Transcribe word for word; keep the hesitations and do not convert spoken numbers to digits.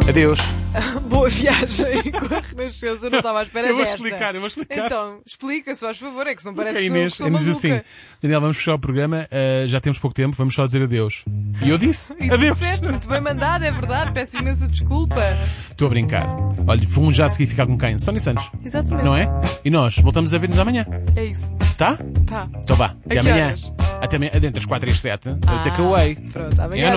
Adeus. Boa viagem com a Renascença. Eu não estava à espera Eu vou desta. explicar, eu vou explicar. Então, explica, se faz favor, é que não parece Ok, que sou, Inês, que sou Inês diz maluca. assim: Daniel, vamos fechar o programa, uh, já temos pouco tempo, vamos só dizer adeus. E eu disse: E tu adeus. disseste, muito bem mandado, é verdade, peço imensa desculpa. Estou a brincar. Olha, vamos já a seguir ficar com quem? Sónia Santos. Exatamente. Não é? E nós voltamos a ver-nos amanhã. É isso. Tá? Tá. Então vá. Até A que amanhã. horas? Até amanhã. Entre as quatro e as sete. Ah, Takeaway. Pronto, amanhã. É à